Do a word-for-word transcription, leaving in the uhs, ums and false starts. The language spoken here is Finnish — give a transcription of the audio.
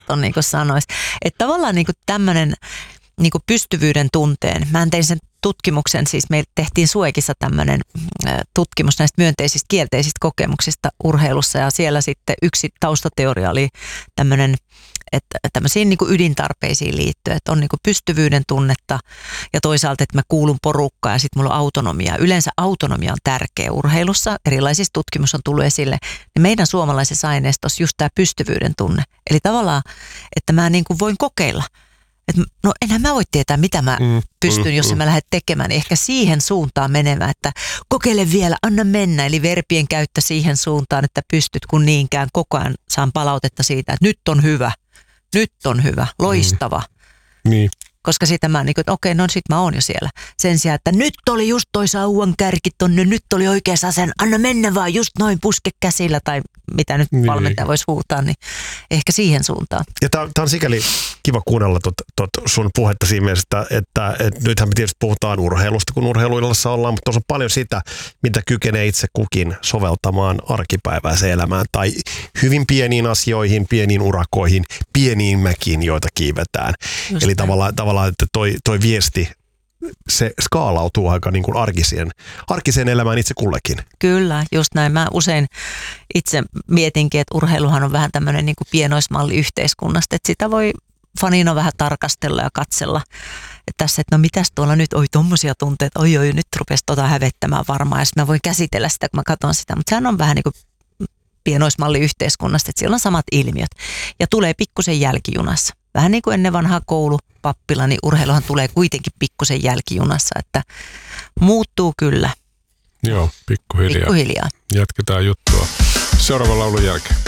ton niin kuin sanoisi. Että tavallaan niin kuin tämmöinen niin kuin pystyvyyden tunteen. Mä tein sen tutkimuksen, siis me tehtiin Suekissa tämmöinen tutkimus näistä myönteisistä kielteisistä kokemuksista urheilussa ja siellä sitten yksi taustateoria oli tämmöinen, että tämmöisiin niin kuin ydintarpeisiin liittyen, että on niin kuin pystyvyyden tunnetta ja toisaalta, että mä kuulun porukkaan ja sitten mulla on autonomia. Yleensä autonomia on tärkeä urheilussa, erilaisissa tutkimus on tullut esille. Ja meidän suomalaisessa aineistossa just tämä pystyvyyden tunne. Eli tavallaan, että mä niin kuin voin kokeilla. Et no enhän mä voi tietää, mitä mä mm, pystyn, mm, jos mm. mä lähden tekemään, niin ehkä siihen suuntaan menemään, että kokeile vielä, anna mennä. Eli verbien käyttö siihen suuntaan, että pystyt, kun niinkään koko ajan saan palautetta siitä, että nyt on hyvä, nyt on hyvä, loistava. Mm. Niin. Koska sitä mä niin kuin, että okei, no sit mä oon jo siellä. Sen sijaan, että nyt oli just toi sauvan kärki tonne, nyt oli oikeassa sen, anna mennä vaan just noin puske käsillä tai mitä nyt niin. valmentaja voisi huutaa, niin ehkä siihen suuntaan. Ja tää, tää on sikäli kiva kuunnella tot, tot sun puhetta siinä mielessä, että, että, että nythän me tietysti puhutaan urheilusta, kun urheiluillassa ollaan, mutta tuossa on paljon sitä, mitä kykenee itse kukin soveltamaan arkipäiväiseen elämään tai hyvin pieniin asioihin, pieniin urakoihin, pieniin mäkiin, joita kiivetään. Just Eli tavallaan, tavallaan, että toi, toi viesti, se skaalautuu aika niin kuin arkiseen, arkiseen elämään itse kullekin. Kyllä, just näin. Mä usein itse mietinkin, että urheiluhan on vähän tämmöinen niin kuin pienoismalli yhteiskunnasta, että sitä voi fanina vähän tarkastella ja katsella. Että tässä, että no mitäs tuolla nyt, oi tommosia tunteita, oi oi nyt rupesi tota hävettämään varmaan, ja mä voin käsitellä sitä, kun mä katson sitä, mutta sehän on vähän niin kuin pienoismalli yhteiskunnasta, että siellä on samat ilmiöt ja tulee pikkusen jälkijunassa. Vähän niin kuin ennen vanhaa koulupappila, niin urheiluhan tulee kuitenkin pikkusen jälkijunassa, että muuttuu kyllä. Joo, pikkuhiljaa. Pikkuhiljaa. Jatketaan juttua seuraavan laulun jälkeen.